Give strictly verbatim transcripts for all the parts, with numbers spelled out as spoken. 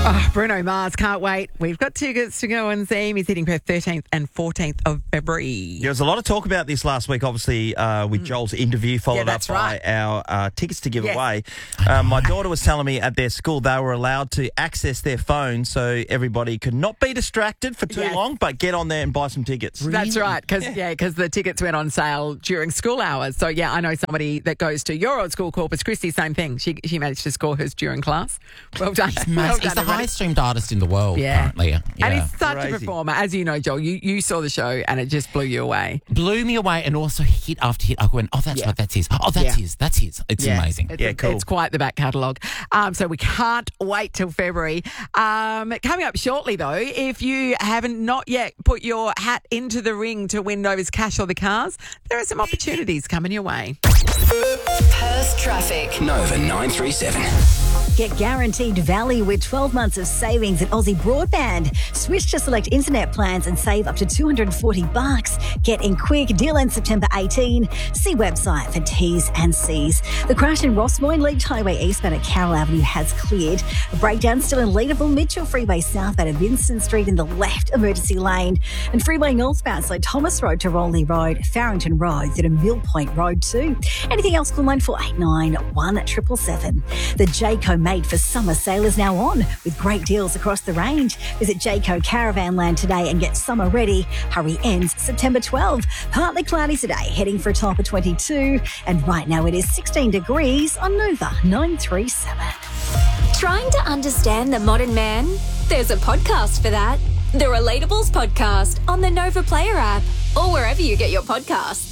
Oh, Bruno Mars, can't wait. We've got tickets to go and see him. He's hitting Perth thirteenth and fourteenth of February. There was a lot of talk about this last week, obviously, uh, with mm. Joel's interview, followed yeah, up by right. our uh, tickets to give yes. away. Um, my daughter was telling me at their school they were allowed to access their phone so everybody could not be distracted for too yes. long, but get on there and buy some tickets. Really? That's right, because yeah, because yeah, the tickets went on sale during school hours. So, yeah, I know somebody that goes to your old school, Corpus Christi, same thing. She she managed to score hers during class. Well done. He's, well he's done, the everybody. highest streamed artist in the world yeah. currently. Yeah. And he's such Crazy. a performer. As you know, Joel, you, you saw the show and it just blew you away. Blew me away, and also hit after hit. I went, oh, that's yeah. right, that's his. Oh, that's yeah. his. That's his. It's yeah. amazing. It's yeah, a, cool. It's quite the back catalogue. Um, so we can't wait till February. Um, coming up shortly, though, if you haven't not yet put your hat into the ring to win Nova's cash or the cars, there are some opportunities coming your way. Perth traffic. Nova nine three seven. Get guaranteed value with twelve months of savings at Aussie Broadband. Switch to select internet plans and save up to two hundred forty bucks. Get in quick. Deal ends September eighteenth. See website for T's and C's. The crash in Rossmoyne Leach Highway eastbound at Carroll Avenue has cleared. A breakdown still in Leederville Mitchell Freeway southbound at Vincent Street in the left emergency lane. And Freeway northbound so Thomas Road to Rolney Road, Farrington Road to Mill Point Road too. Anything else, call nine four eight nine, one seven seven seven. The Jayco Made for Summer sale is now on with great deals across the range. Visit Jayco Caravanland today and get summer ready. Hurry ends September twelfth. Partly cloudy today, heading for a top of twenty-two. And right now it is sixteen degrees on Nova nine three seven. Trying to understand the modern man? There's a podcast for that. The Relatables Podcast on the Nova Player app or wherever you get your podcasts.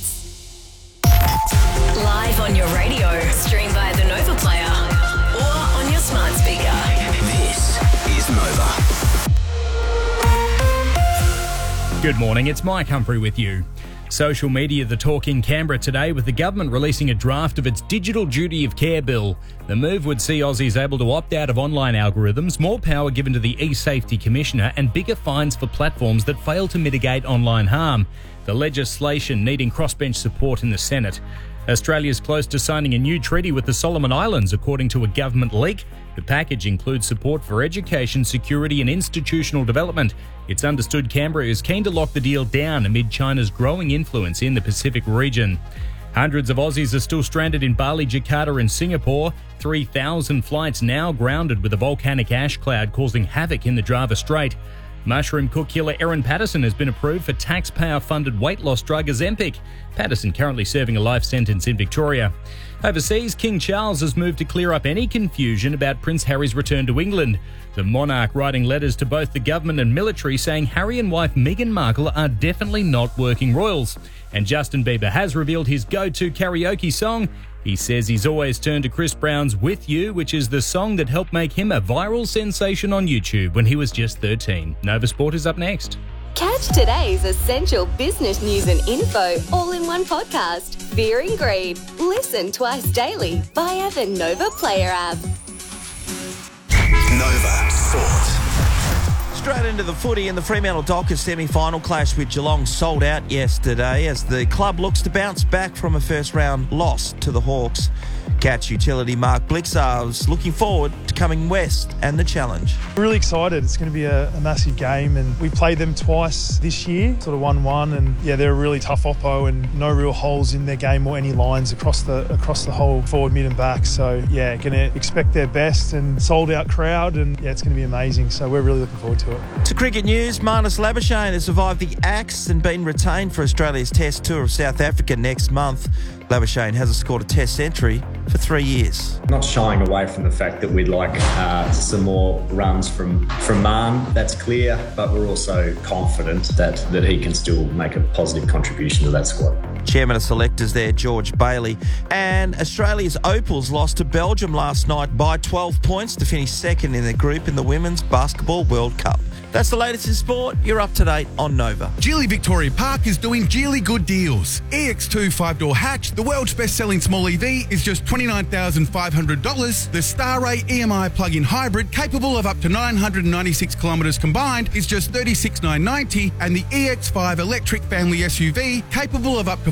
Live on your radio, stream via the Nova Player or on your smart speaker. This is Nova. Good morning, it's Mike Humphrey with you. Social media the talk in Canberra today with the government releasing a draft of its Digital Duty of Care bill. The move would see Aussies able to opt out of online algorithms, more power given to the e-Safety Commissioner and bigger fines for platforms that fail to mitigate online harm. The legislation needing crossbench support in the Senate. Australia's close to signing a new treaty with the Solomon Islands, according to a government leak. The package includes support for education, security and institutional development. It's understood Canberra is keen to lock the deal down amid China's growing influence in the Pacific region. Hundreds of Aussies are still stranded in Bali, Jakarta and Singapore. three thousand flights now grounded with a volcanic ash cloud causing havoc in the Java Strait. Mushroom cook killer Erin Patterson has been approved for taxpayer-funded weight loss drug Ozempic. Patterson currently serving a life sentence in Victoria. Overseas, King Charles has moved to clear up any confusion about Prince Harry's return to England. The monarch writing letters to both the government and military saying Harry and wife Meghan Markle are definitely not working royals. And Justin Bieber has revealed his go-to karaoke song. He says he's always turned to Chris Brown's With You, which is the song that helped make him a viral sensation on YouTube when he was just thirteen. Nova Sport is up next. Catch today's essential business news and info all in one podcast. Fear and Greed. Listen twice daily via the Nova Player app. Nova Sport. Straight into the footy, and the Fremantle Dockers semi-final clash with Geelong sold out yesterday as the club looks to bounce back from a first-round loss to the Hawks. Catch utility Mark Blixar was looking forward to coming west and the challenge. Really excited. It's going to be a, a massive game, and we played them twice this year, sort of one one, and yeah, they're a really tough oppo and no real holes in their game or any lines across the across the whole forward, mid and back. So yeah, going to expect their best and sold out crowd, and yeah, it's going to be amazing. So we're really looking forward to it. To cricket news, Marnus Labuschagne has survived the axe and been retained for Australia's Test tour of South Africa next month. Labuschagne hasn't scored a Test century for three years. Not shying away from the fact that we'd like uh, some more runs from, from Marn, that's clear, but we're also confident that, that he can still make a positive contribution to that squad. Chairman of selectors there, George Bailey. And Australia's Opals lost to Belgium last night by twelve points to finish second in their group in the Women's Basketball World Cup. That's the latest in sport. You're up to date on Nova. Geely Victoria Park is doing Geely good deals. E X two five-door hatch, the world's best-selling small E V, is just twenty-nine thousand five hundred dollars. The Starray E M I plug-in hybrid, capable of up to nine hundred ninety-six kilometres combined, is just thirty-six thousand nine hundred ninety dollars. And the E X five electric family S U V, capable of up to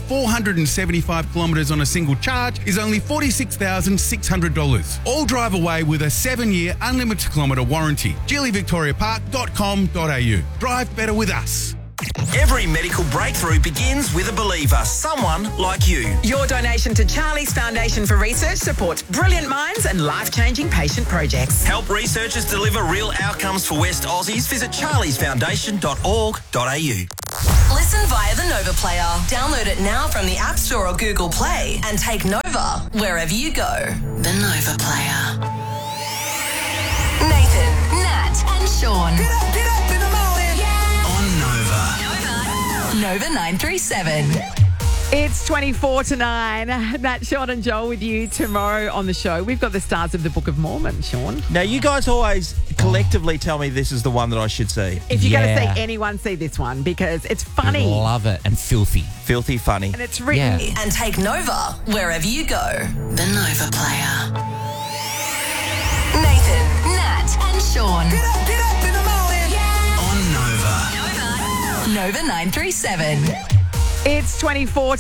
four hundred seventy-five kilometres on a single charge is only forty-six thousand six hundred dollars. All drive away with a seven-year unlimited kilometre warranty. geely victoria park dot com dot a u. Drive better with us. Every medical breakthrough begins with a believer, someone like you. Your donation to Charlie's Foundation for Research supports brilliant minds and life-changing patient projects. Help researchers deliver real outcomes for West Aussies. Visit charlies foundation dot org dot a u. Listen via the Nova Player. Download it now from the App Store or Google Play and take Nova wherever you go. The Nova Player. Nathan, Nat and Sean. Get up, get up in the morning. Yeah. On Nova. Nova nine three seven. It's twenty-four to nine. Nat, Sean and Joel with you tomorrow on the show. We've got the stars of the Book of Mormon, Sean. Now, you guys always collectively tell me this is the one that I should see. If you're Yeah. going to see anyone, see this one because it's funny. Love it. And filthy. Filthy funny. And it's written. Yeah. And take Nova wherever you go. The Nova Player. Nathan, Nat and Sean. Get up, get up in the morning. Yeah. On Nova. Nova nine three seven. It's twenty-four